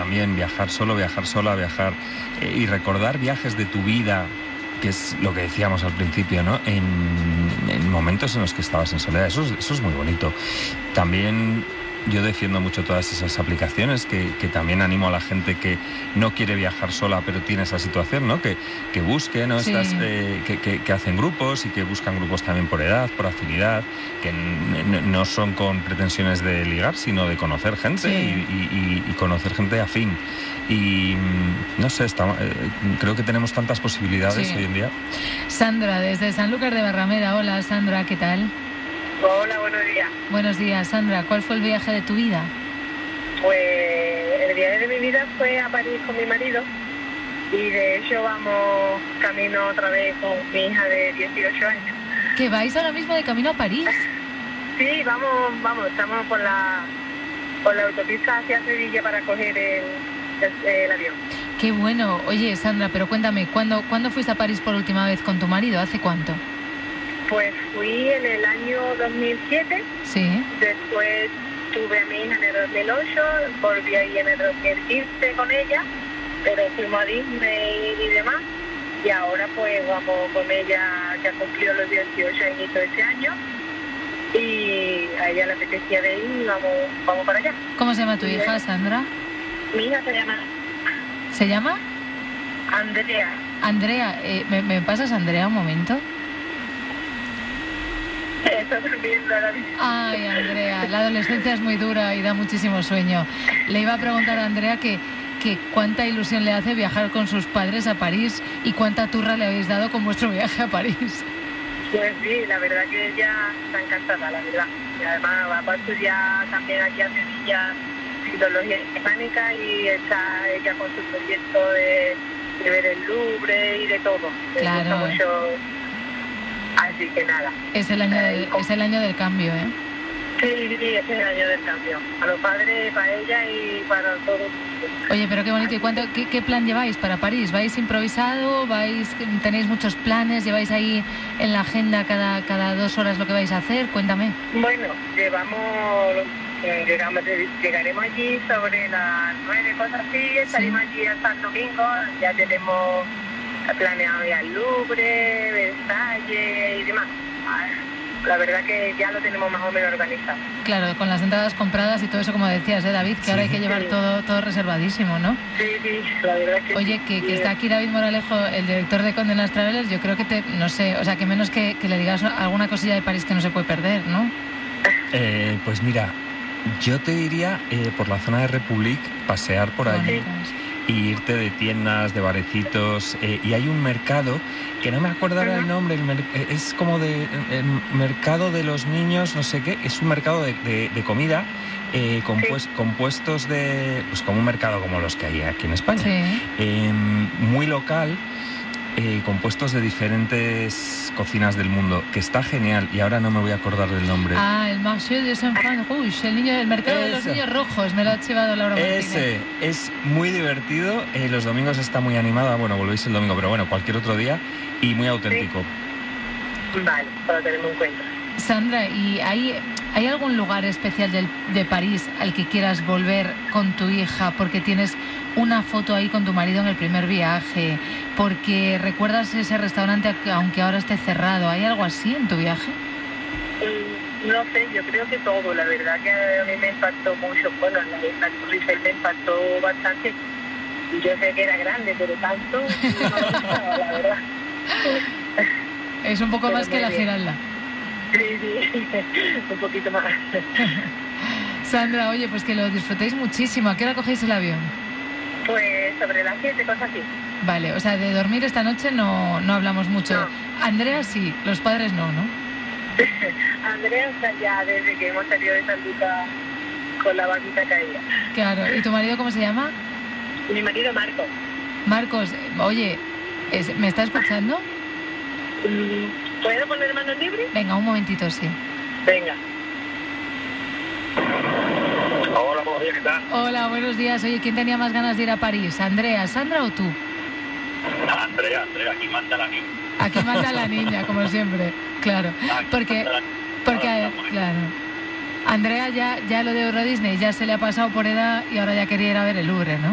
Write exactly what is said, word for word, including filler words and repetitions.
también, viajar solo, viajar sola, viajar eh, y recordar viajes de tu vida, que es lo que decíamos al principio, ¿no? En, en momentos en los que estabas en soledad. Eso es, eso es muy bonito. También yo defiendo mucho todas esas aplicaciones que, que también animo a la gente que no quiere viajar sola pero tiene esa situación, ¿no? Que, que busque, ¿no? Sí. Estas, eh, que, que, que hacen grupos y que buscan grupos también por edad, por afinidad, que n- no son con pretensiones de ligar, sino de conocer gente. Sí. y, y, y conocer gente afín. Y no sé, está, eh, creo que tenemos tantas posibilidades Sí. hoy en día. Sandra, desde Sanlúcar de Barrameda. Hola, Sandra, ¿qué tal? Hola, buenos días. Buenos días, Sandra. ¿Cuál fue el viaje de tu vida? Pues el viaje de mi vida fue a París con mi marido y de hecho vamos camino otra vez con mi hija de dieciocho años. ¿Que vais ahora mismo de camino a París? Sí, vamos, vamos, estamos por la por la autopista hacia Sevilla para coger el, el, el avión. Qué bueno. Oye, Sandra, pero cuéntame, ¿cuándo, ¿cuándo fuiste a París por última vez con tu marido? ¿Hace cuánto? Pues fui en el año dos mil siete, Sí. después tuve a mi hija en el dos mil ocho, volví ahí en el dos mil quince con ella, pero fuimos a Disney y demás, y ahora pues vamos con ella, que ha cumplido los dieciocho añitos este año, y a ella le apetecía de ir y vamos, vamos para allá. ¿Cómo se llama tu hija, Sandra? Mi hija se llama ¿Se llama? Andrea. Andrea. Eh, ¿me, ¿Me pasas, Andrea, un momento? Está durmiendo ahora mismo. Ay, Andrea, la adolescencia es muy dura y da muchísimo sueño. Le iba a preguntar a Andrea que, que cuánta ilusión le hace viajar con sus padres a París y cuánta turra le habéis dado con vuestro viaje a París. Pues sí, la verdad que ella está encantada, la verdad. Y además va a estudiar también aquí a Sevilla filología hispánica y está ella con su proyecto de, de ver el Louvre y de todo. Le Claro. gusta mucho. Así que nada. Es el año del, es el año del cambio, ¿eh? Sí, sí, ese es el año del cambio. Para los padres, para ella y para todos. Oye, pero qué bonito. ¿Y cuánto, qué, qué plan lleváis para París? ¿Vais improvisado? ¿Vais, tenéis muchos planes? ¿Lleváis ahí en la agenda cada, cada dos horas lo que vais a hacer? Cuéntame. Bueno, llevamos, llegamos, llegaremos allí sobre las nueve, cosas así, estaremos allí hasta el domingo, ya tenemos planeado ya el Louvre, Versalles y demás. La verdad que ya lo tenemos más o menos organizado. Claro, con las entradas compradas y todo eso, como decías, ¿eh, David? Que Sí. ahora hay que llevar Sí. todo, todo reservadísimo, ¿no? Sí, sí, la verdad es que Oye, sí. que, que Sí, está aquí David Moralejo, el director de Condenas Travelers. Yo creo que te, no sé, o sea, que menos que, que le digas alguna cosilla de París que no se puede perder, ¿no? Eh, pues mira, yo te diría eh, por la zona de Republic, pasear por allí. Bonitas. Y irte de tiendas, de barecitos, eh, y hay un mercado que no me acuerdo ahora el nombre, el mer- eh, es como de el mercado de los niños, no sé qué, es un mercado de, de, de comida eh, compues- Sí. compuestos de, pues como un mercado como los que hay aquí en España, Sí. eh, muy local, eh, compuestos de diferentes cocinas del mundo, que está genial, y ahora no me voy a acordar del nombre. Ah, el Marché de Saint-Jean Rouge, el, niño, el mercado de los Eso. niños rojos, me lo ha llevado Laura Martínez. Ese es muy divertido, eh, los domingos está muy animada, bueno, volvéis el domingo, pero bueno, cualquier otro día, y muy auténtico. Vale, para tenerlo en cuenta. Sandra, ¿y hay, hay algún lugar especial del, de París al que quieras volver con tu hija porque tienes una foto ahí con tu marido en el primer viaje, porque recuerdas ese restaurante aunque ahora esté cerrado? ¿Hay algo así en tu viaje? Mm, No sé, yo creo que todo, la verdad que a mí me impactó mucho, bueno, la isla Torre Eiffel me impactó bastante, y yo sé que era grande, pero tanto, no lo pensaba, la verdad. Es un poco Pero más que muy la bien. Giralda. Sí, sí, un poquito más. Sandra, oye, pues que lo disfrutéis muchísimo. ¿A qué hora cogéis el avión? Pues sobre las siete, cosas así. Vale, o sea, de dormir esta noche no, no hablamos mucho. No. Andrea sí, los padres no, ¿no? Andrea está ya desde que hemos salido de Sanlúcar con la barbita caída. Claro. ¿Y tu marido cómo se llama? Mi marido Marco. Marcos, oye, es- ¿me está escuchando? Mm, ¿Puedo poner manos libres? Venga, un momentito, sí. Venga. Hola, buenos días, ¿qué tal? Hola, buenos días. Oye, ¿quién tenía más ganas de ir a París? ¿Andrea, Sandra o tú? Andrea, Andrea, aquí manda la niña. Aquí manda la niña, como siempre. Claro. Aquí Porque, manda la- porque Ahora estamos. claro. Andrea ya, ya lo de Euro Disney ya se le ha pasado por edad y ahora ya quería ir a ver el Louvre, ¿no?